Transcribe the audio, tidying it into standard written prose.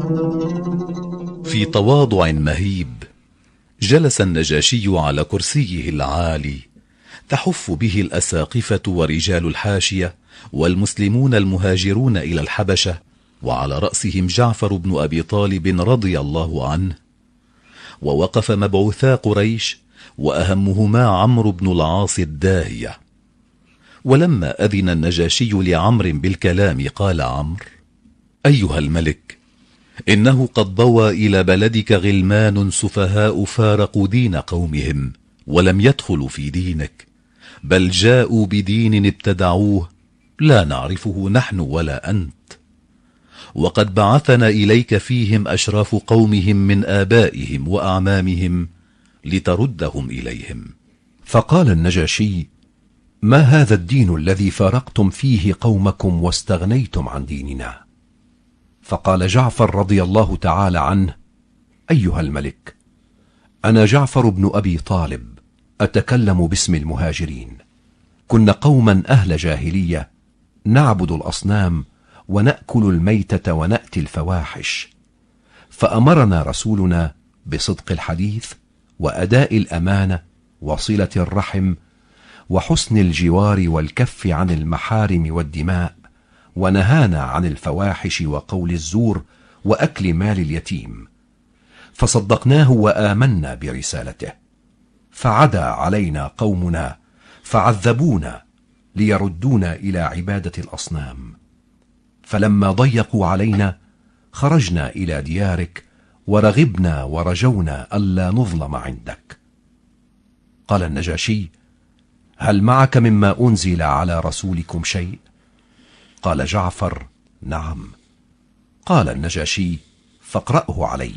في تواضع مهيب جلس النجاشي على كرسيه العالي، تحف به الأساقفة ورجال الحاشية والمسلمون المهاجرون إلى الحبشة، وعلى رأسهم جعفر بن أبي طالب رضي الله عنه. ووقف مبعوثا قريش وأهمهما عمرو بن العاص الداهية. ولما أذن النجاشي لعمرو بالكلام قال عمرو: أيها الملك، إنه قد ضوى إلى بلدك غلمان سفهاء فارقوا دين قومهم ولم يدخلوا في دينك، بل جاءوا بدين ابتدعوه لا نعرفه نحن ولا أنت، وقد بعثنا إليك فيهم أشراف قومهم من آبائهم وأعمامهم لتردهم إليهم. فقال النجاشي: ما هذا الدين الذي فارقتم فيه قومكم واستغنيتم عن ديننا؟ فقال جعفر رضي الله تعالى عنه: أيها الملك، أنا جعفر بن أبي طالب أتكلم باسم المهاجرين. كنا قوما أهل جاهلية نعبد الأصنام ونأكل الميتة ونأتي الفواحش، فأمرنا رسولنا بصدق الحديث وأداء الأمانة وصلة الرحم وحسن الجوار والكف عن المحارم والدماء، ونهانا عن الفواحش وقول الزور وأكل مال اليتيم، فصدقناه وآمنا برسالته. فعدا علينا قومنا فعذبونا ليردونا إلى عبادة الأصنام، فلما ضيقوا علينا خرجنا إلى ديارك ورغبنا ورجونا ألا نظلم عندك. قال النجاشي: هل معك مما أنزل على رسولكم شيء؟ قال جعفر: نعم. قال النجاشي: فاقرأه علي.